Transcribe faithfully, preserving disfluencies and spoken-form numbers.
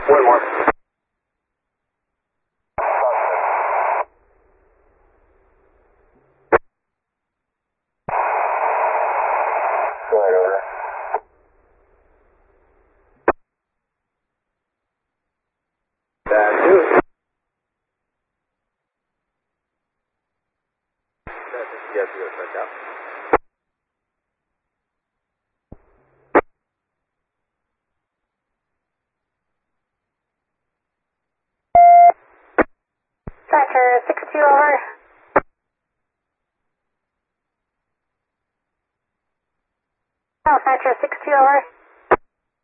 One more. Go ahead, over. That two. Yes, yes, check out. Factor six two over. Oh, Factor six two over.